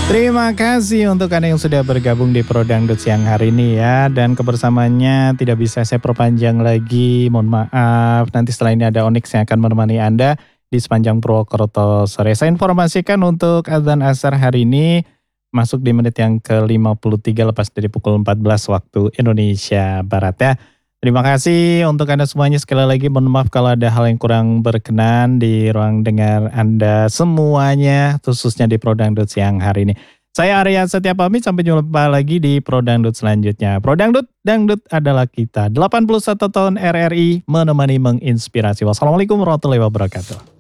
Terima kasih untuk Anda yang sudah bergabung di Pro Dangdut siang hari ini ya. Dan kebersamaannya tidak bisa saya perpanjang lagi, mohon maaf. Nanti setelah ini ada Onyx yang akan menemani Anda di sepanjang Purwokerto sore. Saya informasikan untuk azan asar hari ini masuk di menit yang ke-53 lepas dari pukul 14 waktu Indonesia Barat ya. Terima kasih untuk Anda semuanya, sekali lagi mohon maaf kalau ada hal yang kurang berkenan di ruang dengar Anda semuanya, khususnya di Pro Dangdut siang hari ini. Saya Arya Setia pamit, sampai jumpa lagi di Pro Dangdut selanjutnya. Pro Dangdut, Dangdut adalah kita. 81 tahun RRI menemani menginspirasi. Wassalamualaikum warahmatullahi wabarakatuh.